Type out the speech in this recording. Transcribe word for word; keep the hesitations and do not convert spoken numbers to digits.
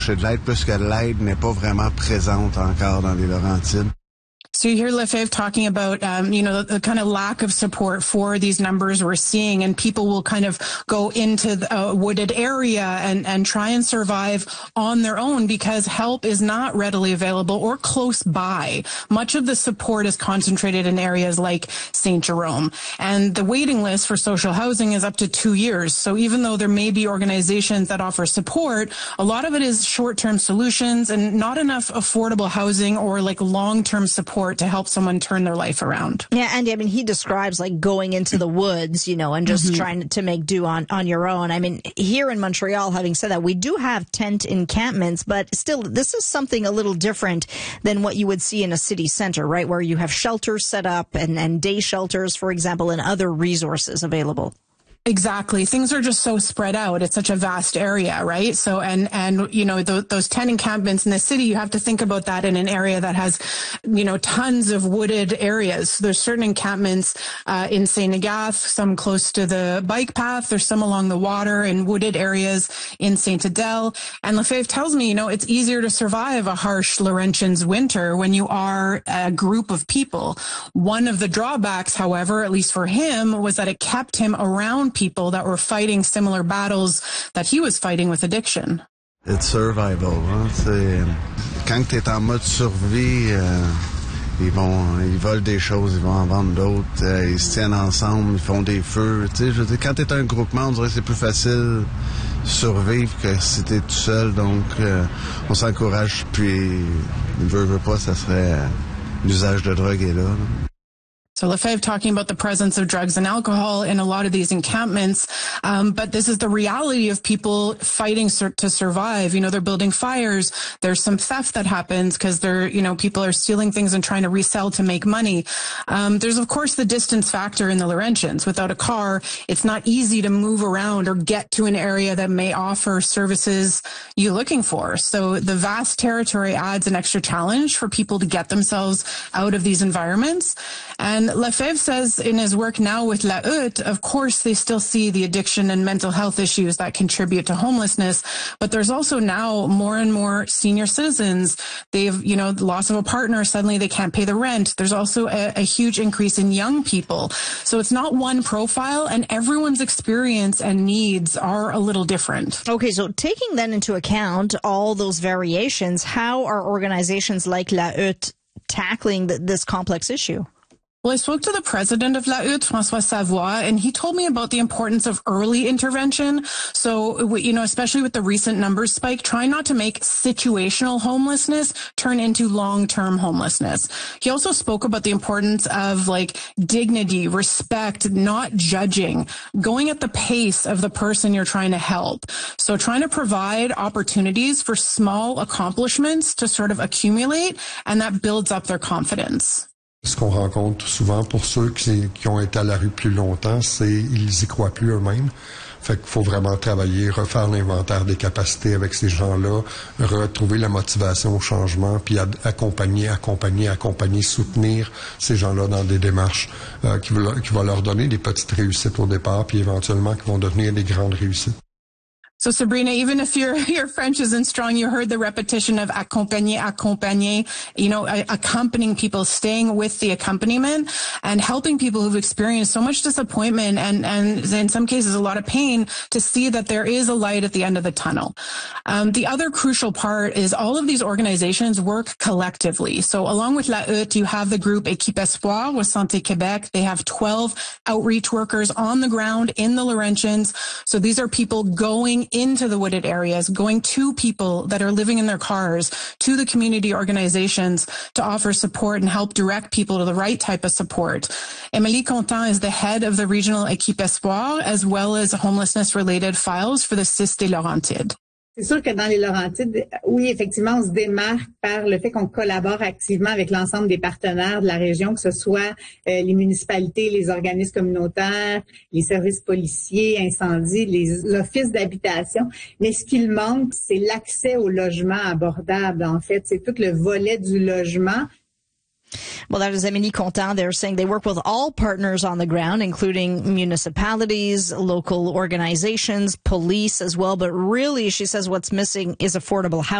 C'est de l'aide plus que de l'aide n'est pas vraiment présente encore dans les Laurentides. So you hear Lefebvre talking about, um, you know, the, the kind of lack of support for these numbers we're seeing, and people will kind of go into the, a wooded area and, and try and survive on their own because help is not readily available or close by. Much of the support is concentrated in areas like Saint Jerome, and the waiting list for social housing is up to two years. So even though there may be organizations that offer support, a lot of it is short-term solutions and not enough affordable housing or like long-term support to help someone turn their life around. Yeah, Andy, I mean, he describes like going into the woods, you know, and just mm-hmm. trying to make do on, on your own. I mean, here in Montreal, having said that, we do have tent encampments, but still, this is something a little different than what you would see in a city center, right? Where you have shelters set up and, and day shelters, for example, and other resources available. Exactly. Things are just so spread out. It's such a vast area, right? So, and, and, you know, th- those tent encampments in the city, you have to think about that in an area that has, you know, tons of wooded areas. So there's certain encampments, uh, in Saint Agathe, some close to the bike path. There's some along the water in wooded areas in Saint Adèle. And Lefebvre tells me, you know, it's easier to survive a harsh Laurentians winter when you are a group of people. One of the drawbacks, however, at least for him, was that it kept him around people that were fighting similar battles that he was fighting with addiction. It's survival. Hein? C'est, quand tu es en mode survie, euh, ils vont, ils volent des choses, ils vont en vendre d'autres, euh, ils se tiennent ensemble, ils font des feux. Tu sais, je veux dire, quand tu es un groupement, on dirait que c'est plus facile survivre que si tu es tout seul. Donc, euh, on s'encourage. Puis, veut, veut pas, ça serait euh, l'usage de drogue est là. là. So Lefebvre talking about the presence of drugs and alcohol in a lot of these encampments. Um, but this is the reality of people fighting sur- to survive. You know, they're building fires. There's some theft that happens because they're, you know, people are stealing things and trying to resell to make money. Um, there's of course the distance factor in the Laurentians. Without a car, it's not easy to move around or get to an area that may offer services you're looking for. So the vast territory adds an extra challenge for people to get themselves out of these environments. And Lefebvre says in his work now with La Hutte, of course, they still see the addiction and mental health issues that contribute to homelessness. But there's also now more and more senior citizens. They've, you know, the loss of a partner. Suddenly they can't pay the rent. There's also a, a huge increase in young people. So it's not one profile, and everyone's experience and needs are a little different. Okay, so taking then into account all those variations, how are organizations like La Hutte tackling th- this complex issue? Well, I spoke to the president of La Hutte, François Savoie, and he told me about the importance of early intervention. So, you know, especially with the recent numbers spike, try not to make situational homelessness turn into long-term homelessness. He also spoke about the importance of like dignity, respect, not judging, going at the pace of the person you're trying to help. So trying to provide opportunities for small accomplishments to sort of accumulate, and that builds up their confidence. Ce qu'on rencontre souvent pour ceux qui, qui ont été à la rue plus longtemps, c'est ils y croient plus eux-mêmes. Fait qu'il faut vraiment travailler, refaire l'inventaire des capacités avec ces gens-là, retrouver la motivation au changement, puis ad- accompagner, accompagner, accompagner, soutenir ces gens-là dans des démarches euh, qui, vont, qui vont leur donner des petites réussites au départ, puis éventuellement qui vont devenir des grandes réussites. So Sabrina, even if your your French isn't strong, you heard the repetition of accompagner, accompagner, you know, accompanying people, staying with the accompaniment and helping people who've experienced so much disappointment and, and in some cases a lot of pain to see that there is a light at the end of the tunnel. Um, the other crucial part is all of these organizations work collectively. So along with La Hutte, you have the group Équipe Espoir with Santé Québec. They have twelve outreach workers on the ground in the Laurentians. So these are people going into the wooded areas, going to people that are living in their cars, to the community organizations to offer support and help direct people to the right type of support. Émilie Contant is the head of the regional Équipe Espoir, as well as homelessness-related files for the C I S des Laurentides. C'est sûr que dans les Laurentides, oui, effectivement, on se démarque par le fait qu'on collabore activement avec l'ensemble des partenaires de la région, que ce soit euh, les municipalités, les organismes communautaires, les services policiers, incendies, les offices d'habitation. Mais ce qu'il manque, c'est l'accès au logement abordable, en fait. C'est tout le volet du logement. Well, that is Émilie Contant. They're saying they work with all partners on the ground, including municipalities, local organizations, police as well. But really, she says what's missing is affordable housing.